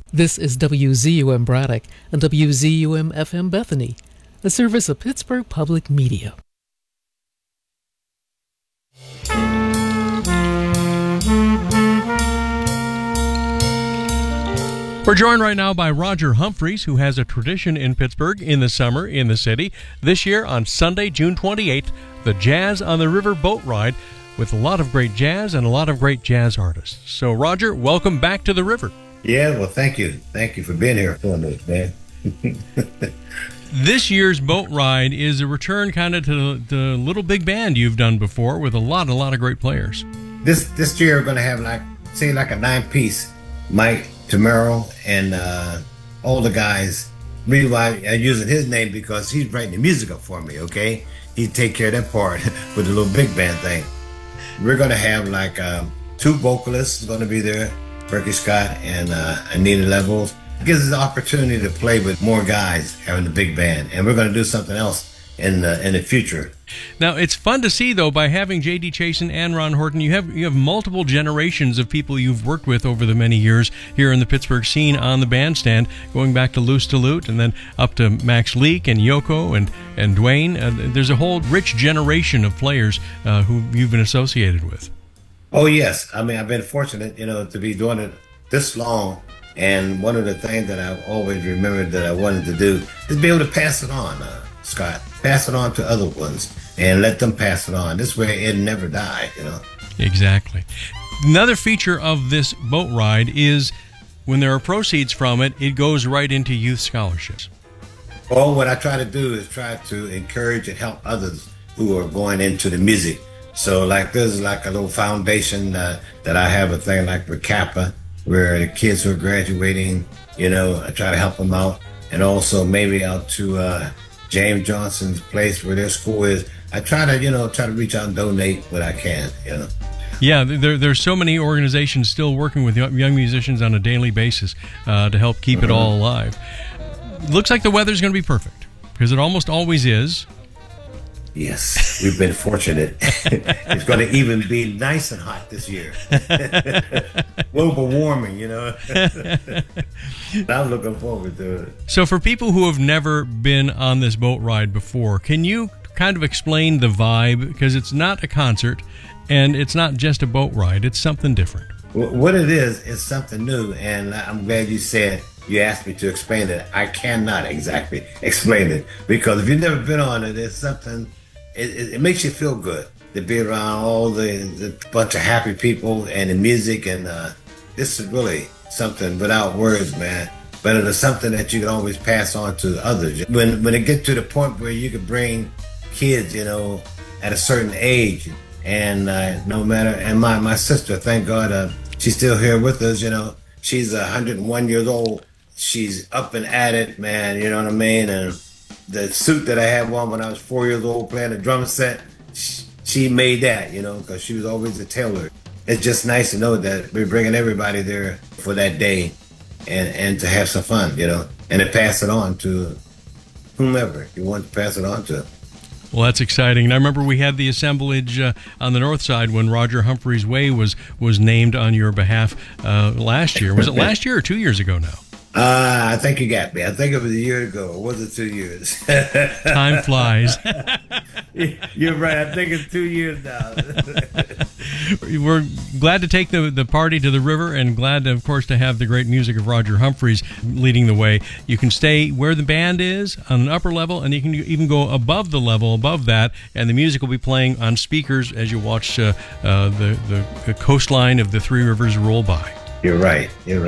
This is WZUM Braddock and WZUM FM Bethany, a service of Pittsburgh Public Media. We're joined right now by Roger Humphreys, who has a tradition in Pittsburgh in the summer in the city. This year on Sunday, June 28th, the Jazz on the River boat ride with a lot of great jazz and a lot of great jazz artists. So, Roger, welcome back to the river. Yeah, well, thank you. Thank you for being here for this, man. This year's boat ride is a return kind of to the little big band you've done before with a lot of great players. This year we're going to have like a 9-piece. Mike Tamero and all the guys. Reason why I'm using his name because he's writing the music up for me, okay? He take care of that part with the little big band thing. We're going to have like 2 vocalists going to be there, Berkey Scott and Anita Levels. It gives us the opportunity to play with more guys having the big band. And we're going to do something else in the future. Now, it's fun to see, though, by having J.D. Chasen and Ron Horton, you have multiple generations of people you've worked with over the many years here in the Pittsburgh scene on the bandstand, going back to Loose to Lute and then up to Max Leak and Yoko and Dwayne. There's a whole rich generation of players who you've been associated with. Oh, yes. I mean, I've been fortunate, to be doing it this long. And one of the things that I've always remembered that I wanted to do is be able to pass it on, Scott. Pass it on to other ones and let them pass it on. This way it never die, Exactly. Another feature of this boat ride is when there are proceeds from it, it goes right into youth scholarships. Well, what I try to do is try to encourage and help others who are going into the music. So like there's like a little foundation that I have a thing like with Kappa, where the kids who are graduating, I try to help them out. And also maybe out to James Johnson's place where their school is. I try to reach out and donate what I can, Yeah, there's so many organizations still working with young musicians on a daily basis to help keep it all alive. Looks like the weather's going to be perfect, because it almost always is. Yes, we've been fortunate. It's going to even be nice and hot this year. Global warming, I'm looking forward to it. So for people who have never been on this boat ride before, can you kind of explain the vibe? Because it's not a concert, and it's not just a boat ride. It's something different. What it is something new, and I'm glad you asked me to explain it. I cannot exactly explain it, because if you've never been on it, it's something, it makes you feel good to be around all the bunch of happy people and the music, and this is really something without words, man. But it is something that you can always pass on to others. When it gets to the point where you can bring kids, at a certain age, and no matter, and my sister, thank God, she's still here with us, she's 101 years old. She's up and at it, man, you know what I mean? And the suit that I had on when I was 4 years old playing the drum set, she made that, because she was always a tailor. It's just nice to know that we're bringing everybody there for that day and to have some fun, and to pass it on to whomever you want to pass it on to. Well, that's exciting. And I remember we had the assemblage on the north side when Roger Humphreys Way was named on your behalf last year. Was it last year or 2 years ago now? I think you got me. I think it was a year ago. Or was it 2 years? Time flies. You're right. I think it's 2 years now. We're glad to take the party to the river, and glad, of course, to have the great music of Roger Humphreys leading the way. You can stay where the band is on an upper level, and you can even go above the level above that, and the music will be playing on speakers as you watch the coastline of the Three Rivers roll by. You're right.